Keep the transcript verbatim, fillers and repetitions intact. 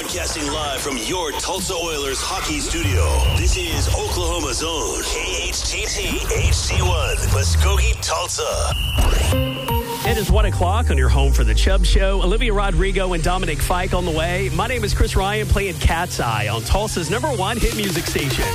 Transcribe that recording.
Broadcasting live from your Tulsa Oilers hockey studio. This is Oklahoma's own K H T T H C one, Muskogee, Tulsa. It is one o'clock on your home for the Chubb Show. Olivia Rodrigo and Dominic Fike on the way. My name is Chris Ryan, playing Cat's Eye on Tulsa's number one hit music station.